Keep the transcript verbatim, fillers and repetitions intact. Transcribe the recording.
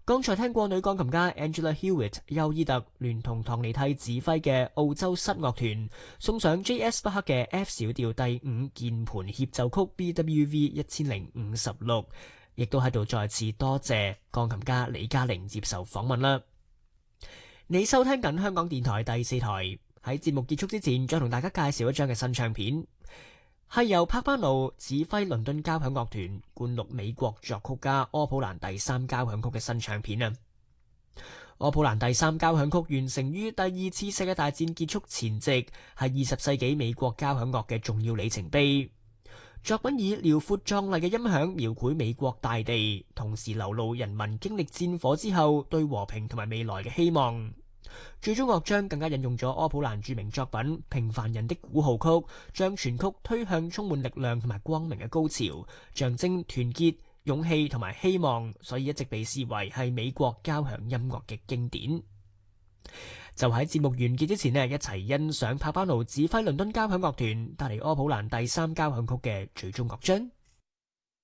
剛才聽過女鋼琴家 Angela Hewitt 休伊特聯同唐尼蒂指揮嘅澳洲室樂團送上 J S 巴克嘅 F 小調第五鍵盤協奏曲 B W V 一千零五十六，亦都喺度再次多謝鋼琴家李嘉玲接受訪問啦。你收聽緊香港電台第四台，喺節目結束之前，再同大家介紹一張嘅新唱片。係由柏班奴指揮倫敦交響樂團灌錄美國作曲家柯普蘭第三交響曲嘅新唱片啊！柯普蘭第三交響曲完成於第二次世界大戰結束前夕，係二十世紀美國交響樂嘅重要里程碑。作品以遼闊壯麗嘅音響描繪美國大地，同時流露人民經歷戰火之後對和平同埋未來嘅希望。最終樂章更加引用咗柯普蘭著名作品《平凡人的鼓號曲》，將全曲推向充滿力量同埋光明嘅高潮，象徵團結、勇氣同埋希望，所以一直被視為係美國交響音樂嘅經典。就喺節目完結之前呢，一齊欣賞柏班奴指揮倫敦交響樂團帶嚟柯普蘭第三交響曲嘅最終樂章。